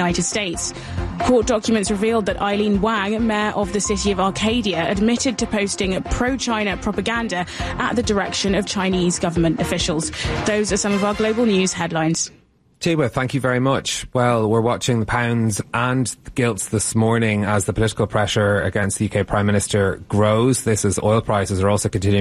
United States. Court documents revealed that Eileen Wang, mayor of the city of Arcadia, admitted to posting pro-China propaganda at the direction of Chinese government officials. Those are some of our global news headlines. Chiba, thank you very much. Well, we're watching the pounds and the gilts this morning as the political pressure against the UK Prime Minister grows. This as oil prices are also continuing